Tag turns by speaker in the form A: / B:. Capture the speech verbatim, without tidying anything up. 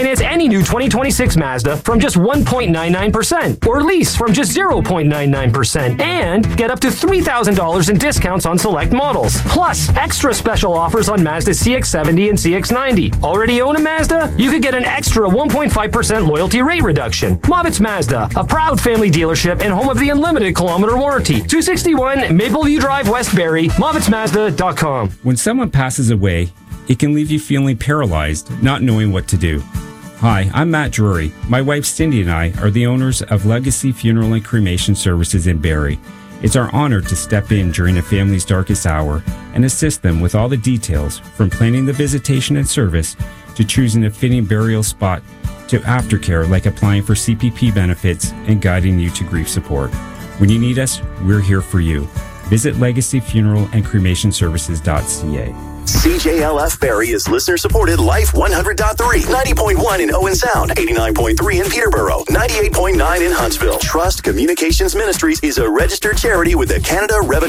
A: Finance any new twenty twenty-six Mazda from just one point nine nine percent or lease from just zero point nine nine percent and get up to three thousand dollars in discounts on select models. Plus, extra special offers on Mazda C X seventy and C X ninety. Already own a Mazda? You could get an extra one point five percent loyalty rate reduction. Mavitz Mazda, a proud family dealership and home of the unlimited kilometer warranty. two sixty-one Mapleview Drive, Westbury, Mavitz Mazda dot com.
B: When someone passes away, it can leave you feeling paralyzed, not knowing what to do. Hi, I'm Matt Drury. My wife Cindy and I are the owners of Legacy Funeral and Cremation Services in Barrie. It's our honor to step in during a family's darkest hour and assist them with all the details, from planning the visitation and service to choosing a fitting burial spot to aftercare like applying for C P P benefits and guiding you to grief support. When you need us, we're here for you. Visit legacy funeral and cremation services dot c a.
C: C J L F Barrie is listener-supported Life one hundred point three, ninety point one in Owen Sound, eighty-nine point three in Peterborough, ninety-eight point nine in Huntsville. Trust Communications Ministries is a registered charity with the Canada Revenue